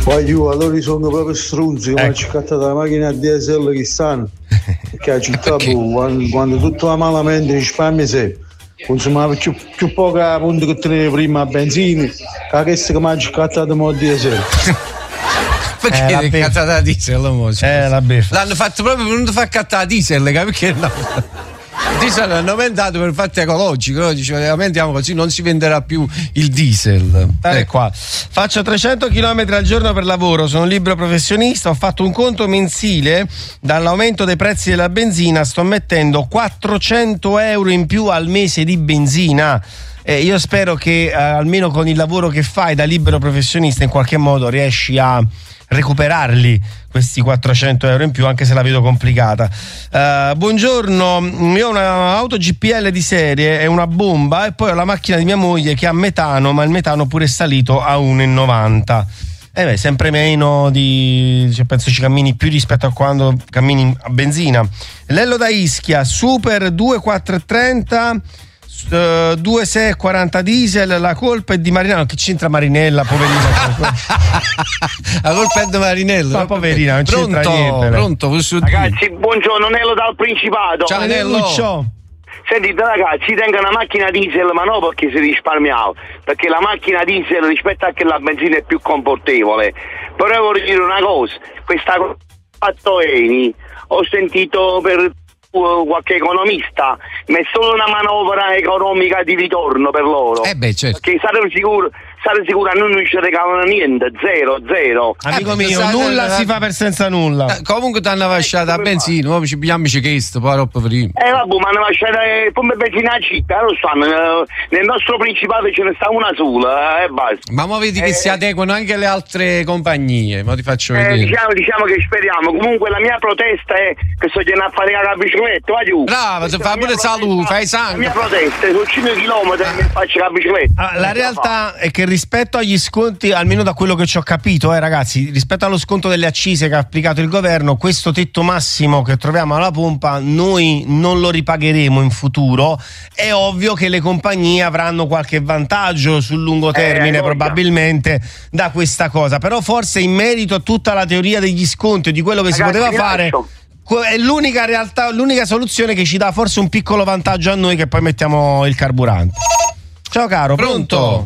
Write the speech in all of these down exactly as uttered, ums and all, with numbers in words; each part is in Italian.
Poi io allora sono proprio strunzi, come ecco. Ho cercato la macchina a diesel che stanno, perché a città quando, quando tutto va malamente risparmia sempre. Consumava più, più poca punta che tenevo prima a benzina, che questa che mi ha cercato mo a diesel. Perché eh, è cattata a diesel mo? Eh, la beffa. L'hanno fatto proprio per non far cattare a diesel, perché no? Il diesel l'hanno aumentato per fatto ecologico, no? Dice, aumentiamo così non si venderà più il diesel. Eh, qua. Faccio trecento chilometri al giorno per lavoro, sono un libero professionista, ho fatto un conto mensile, dall'aumento dei prezzi della benzina sto mettendo quattrocento euro in più al mese di benzina. Eh, io spero che eh, almeno con il lavoro che fai da libero professionista in qualche modo riesci a recuperarli questi quattrocento euro in più, anche se la vedo complicata. Uh, buongiorno, io ho un'auto G P L di serie, è una bomba, e poi ho la macchina di mia moglie che ha metano, ma il metano pure è salito a uno virgola novanta. Eh beh, sempre meno di, cioè, penso ci cammini più rispetto a quando cammini a benzina. Lello da Ischia, super due quattro trenta, Uh, due sei quaranta diesel, la colpa è di Marinello. Che c'entra Marinella, poverina? La colpa è di Marinello, ma poverina, non pronto, c'entra niente. Pronto, ragazzi, buongiorno, Nello dal Principato. Ciao Nello. Sentite ragazzi, tengo una macchina diesel, ma no perché si risparmiava, perché la macchina diesel rispetto a che la benzina è più confortevole. Però vorrei dire una cosa, questa cosa fatto Eni, ho sentito per qualche economista, ma è solo una manovra economica di ritorno per loro. Eh beh, certo. Perché sarò sicuro, sarò sicuro a noi non ci regalano niente, zero, zero. Amico eh, mio, nulla si fa per senza nulla. Eh, comunque ti hanno lasciato a benzina, poi ci pigliamoci questo, poi troppo prima. Eh vabbè, ma hanno lasciato le pompe benzina a città, lo sanno, nel nostro Principato ce ne sta una sola, e eh, basta. Ma mo vedi che eh, si adeguano anche le altre compagnie, ma ti faccio vedere. Eh, diciamo, diciamo che speriamo, comunque la mia protesta è che sto andando a fare la bicicletta, va giù. Brava, ti fa pure salute, fai sangue. La mia protesta, sono cinque chilometri e mi faccio la bicicletta. Ah, la realtà è che rispetto agli sconti, almeno da quello che ci ho capito, eh ragazzi, rispetto allo sconto delle accise che ha applicato il governo, questo tetto massimo che troviamo alla pompa noi non lo ripagheremo in futuro. È ovvio che le compagnie avranno qualche vantaggio sul lungo termine, eh, probabilmente, da questa cosa, però forse in merito a tutta la teoria degli sconti e di quello che ragazzi, si poteva fare, è l'unica realtà, l'unica soluzione che ci dà forse un piccolo vantaggio a noi, che poi mettiamo il carburante. Ciao caro, pronto?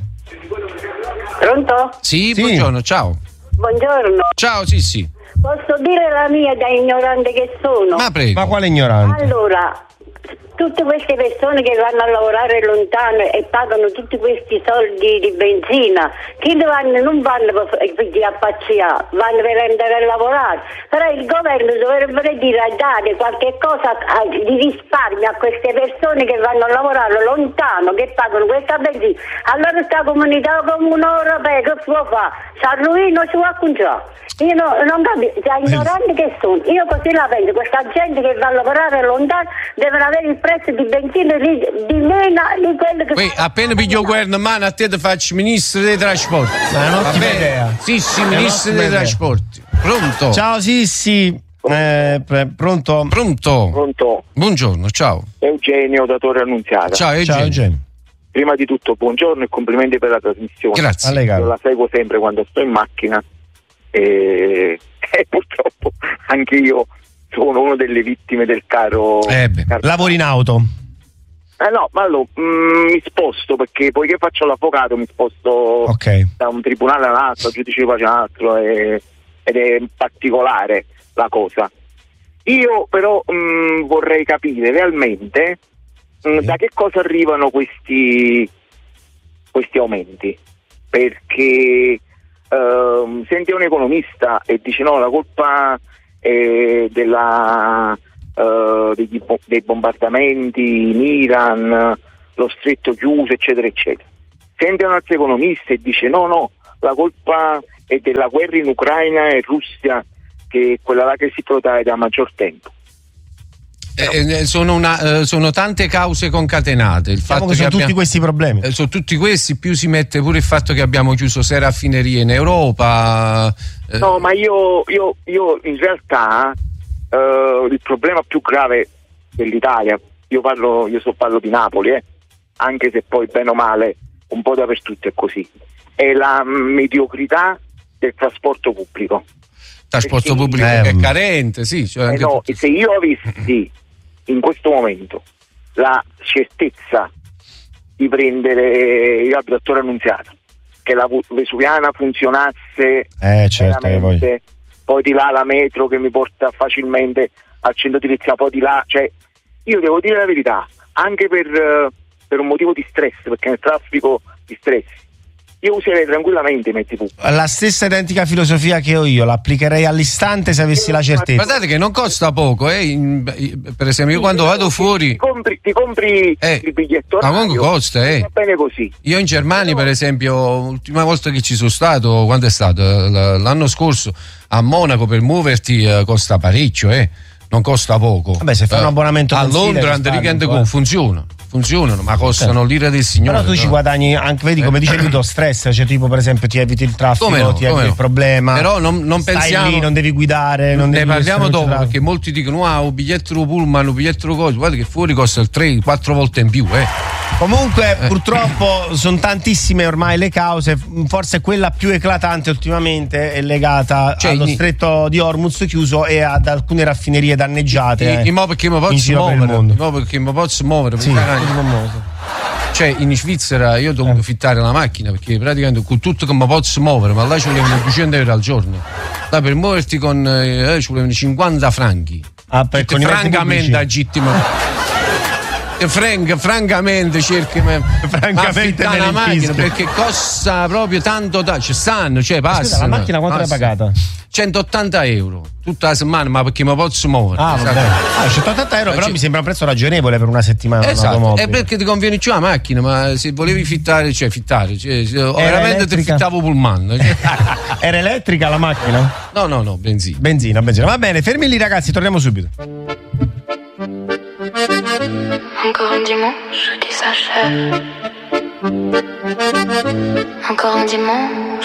Pronto? Sì, sì, buongiorno, ciao. Buongiorno. Ciao, sì, sì. Posso dire la mia da ignorante che sono? Ma prego. Ma quale ignorante? Allora, tutte queste persone che vanno a lavorare lontano e pagano tutti questi soldi di benzina, chi vanno, non vanno per di appacciare, vanno per andare a lavorare. Però il governo dovrebbe dire a dare qualche cosa di risparmio a queste persone che vanno a lavorare lontano, che pagano questa benzina. Allora sta comunità come un'europea che può fare? San Luino ci va a conciare. Io no, non capisco, da ignoranti che sono, io così la penso, questa gente che va a lavorare lontano devono avere il prezzo di benzina di, di meno di quello che Poi, appena piglio il governo in mano, a te ti faccio ministro dei trasporti. Ma è un'ottima idea. Sì, sì, ministro dei idea. trasporti. Pronto? Ciao Sissi. Eh, pre- pronto? Pronto? Pronto? Buongiorno, ciao. Eugenio da Torre Annunziata. Ciao Eugenio. Ciao Eugenio. Prima di tutto buongiorno e complimenti per la trasmissione. Grazie. A lei, caro. Io la seguo sempre quando sto in macchina e, e purtroppo anche io sono una delle vittime del caro, eh beh. caro... Lavori in auto? Eh no, ma allora mm, mi sposto, perché poiché faccio l'avvocato mi sposto okay. da un tribunale all'altro, giudice di pace all'altro, e, ed è particolare la cosa. Io però mm, vorrei capire realmente mm, da che cosa arrivano questi questi aumenti, perché Uh, senti un economista e dice no, la colpa è della, uh, degli, dei bombardamenti in Iran, lo stretto chiuso, eccetera eccetera. Senti un altro economista e dice no no, la colpa è della guerra in Ucraina e Russia, che è quella là che si protrae da maggior tempo. Eh, sono, una, eh, sono tante cause concatenate. Il diciamo fatto che sono che tutti abbiamo, questi problemi. Eh, sono tutti questi, più si mette pure il fatto che abbiamo chiuso sei raffinerie in Europa. Eh. No, ma io, io, io in realtà eh, il problema più grave dell'Italia, io parlo, io so parlo di Napoli, eh, anche se poi bene o male un po' dappertutto è così, è la mediocrità del trasporto pubblico. Trasporto Perché, pubblico eh, che è carente, sì. Cioè eh anche no, tutto- se io avessi in questo momento la certezza di prendere io al dottore Annunziata, che la Vesuviana funzionasse Eh, certo, che veramente, poi di là la metro che mi porta facilmente al centro di Lezia, poi di là, cioè io devo dire la verità, anche per, eh, per un motivo di stress, perché nel traffico di stress io userei tranquillamente i mezzi pubblici. La stessa identica filosofia che ho io, l'applicherei all'istante se avessi la certezza. Guardate che non costa poco, eh. in- per esempio io quando vado Ti fuori, compri, ti compri Eh, il biglietto ma comunque orario, costa, eh. va bene così. io in Germania per esempio, l'ultima volta che ci sono stato, quando è stato? L- L'anno scorso a Monaco per muoverti eh, costa parecchio, eh. Non costa poco. Vabbè, se fai un abbonamento a mensile, Londra, risparmi Weekend un po', Go eh. funzionano, funzionano, ma costano l'ira del Signore. Però tu ci no? guadagni anche, vedi come dicevi tu, stress, cioè tipo per esempio ti eviti il traffico, Come no, ti come eviti no. il problema. Però non, non stai pensiamo. lì, non devi guidare, non ne devi parliamo essere dopo, traffico. perché molti dicono ah, un biglietto pullman, un biglietto cosa, guarda che fuori costa il tre quattro volte in più, eh. Comunque purtroppo sono tantissime ormai le cause, forse quella più eclatante ultimamente è legata Cioè, allo in- stretto di Hormuz chiuso e ad alcune raffinerie danneggiate. E mo perché mi in posso giro per il muovere, mondo. mo perché mi posso muovere, Sì, perché, quelli famosi. cioè in Svizzera io ho dovuto Eh. fittare la macchina perché praticamente con tutto che mi posso muovere, ma là ci volevano duecento euro al giorno. Là per muoverti con eh, ci volevano cinquanta franchi. Ah, per- con i mezzi francamente pubblici. agittima. E Frank, francamente cerchi me Francamente affittare me ne la macchina infischio. perché costa proprio tanto da, ci stanno, cioè Scusa, passano. la macchina quanto l'hai passano. pagata? centottanta euro tutta la settimana, ma perché mi posso muovere. Ah, esatto. vabbè. Ah, centottanta euro, però Ci- mi sembra un prezzo ragionevole per una settimana. Esatto, un'automobile. è perché ti conviene più la macchina, ma se volevi fittare, cioè fittare, cioè, se- veramente ti elettrica? fittavo pullman. Cioè. Era elettrica la macchina? No, no, no, benzina. Benzina, benzina. Va bene, fermi lì ragazzi, torniamo subito. Encore un dimanche qui s'achève. Encore un dimanche